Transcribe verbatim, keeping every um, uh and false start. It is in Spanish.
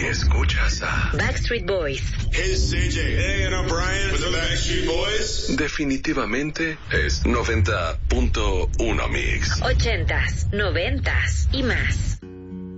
escuchas a Backstreet Boys. Hey, it's C J. Hey, and I'm Brian with the Backstreet Boys. Definitivamente es noventa punto uno Mix. Ochentas, noventas y más.